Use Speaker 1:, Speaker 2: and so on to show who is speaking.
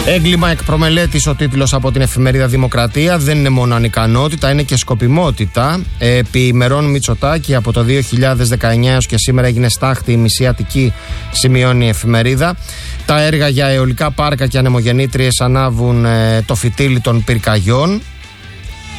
Speaker 1: Έγκλημα εκ προμελέτης ο τίτλος από την εφημερίδα Δημοκρατία. Δεν είναι μόνο ανικανότητα, είναι και σκοπιμότητα. Επί ημερών Μητσοτάκη από το 2019 έως και σήμερα έγινε στάχτη η μισή Αττική, σημειώνει η εφημερίδα. Τα έργα για αιωλικά πάρκα και ανεμογεννήτριες ανάβουν το φυτίλι των πυρκαγιών.